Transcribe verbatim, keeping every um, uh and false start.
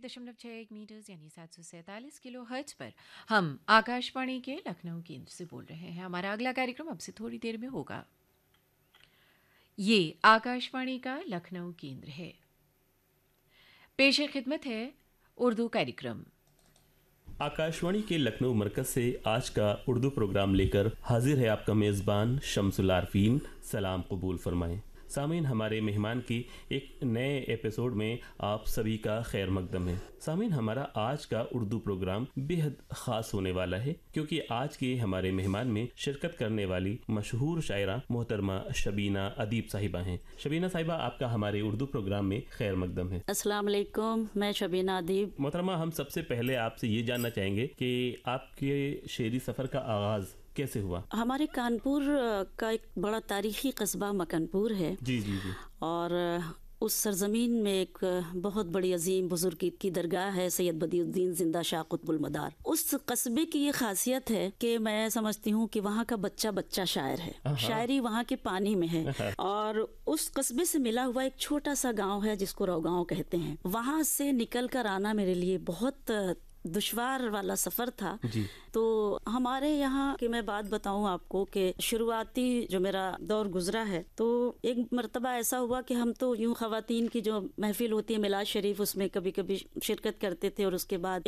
दशमलव छः एक मीटर्स यानी सात सौ सैंतालीस किलो हर्ट्ज पर हम आकाशवाणी के लखनऊ केंद्र से बोल रहे हैं। हमारा अगला कार्यक्रम अब से थोड़ी देर में होगा। ये आकाशवाणी का लखनऊ केंद्र है। पेश खिदमत है उर्दू कार्यक्रम। आकाशवाणी के लखनऊ मरकज से आज का उर्दू प्रोग्राम लेकर हाजिर है आपका मेज़बान शम्सुल आरफीन। सलाम कबूल फरमाएं। सामीन, हमारे मेहमान की एक नए एपिसोड में आप सभी का खैर मकदम है। सामीन, हमारा आज का उर्दू प्रोग्राम बेहद ख़ास होने वाला है क्योंकि आज के हमारे मेहमान में शिरकत करने वाली मशहूर शायरा मोहतरमा शबीना अदीब साहिबा हैं। शबीना साहिबा, आपका हमारे उर्दू प्रोग्राम में खैर मकदम है। अस्सलाम वालेकुम, मैं शबीना अदीब। मोहतरमा, हम सबसे पहले आपसे ये जानना चाहेंगे कि आपके शेरी सफ़र का आगाज़ कैसे हुआ? हमारे कानपुर का एक बड़ा तारीखी कस्बा मकनपुर है। जी जी जी। और उस सरजमीन में एक बहुत बड़ी अजीम बुजुर्ग की दरगाह है, सैयद बदियुद्दीन जिंदा शाह कुतुबुल मदार। उस कस्बे की ये खासियत है कि मैं समझती हूँ कि वहाँ का बच्चा बच्चा शायर है, शायरी वहाँ के पानी में है। और उस कस्बे से मिला हुआ एक छोटा सा गाँव है जिसको रौगांव कहते हैं। वहाँ से निकल कर आना मेरे लिए बहुत दुश्वार वाला सफ़र था। जी। तो हमारे यहाँ की मैं बात बताऊं आपको कि शुरुआती जो मेरा दौर गुजरा है, तो एक मर्तबा ऐसा हुआ कि हम तो यूं ख़वातीन की जो महफिल होती है मिलाद शरीफ, उसमें कभी कभी शिरकत करते थे और उसके बाद